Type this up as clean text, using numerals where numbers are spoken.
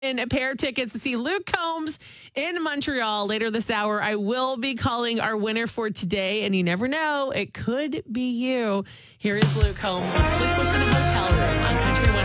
in a pair of tickets to see Luke Combs in Montreal later this hour. I will be calling our winner for today, and you never know, it could be you. Here is Luke Combs with Sleepless in a Hotel Room on Country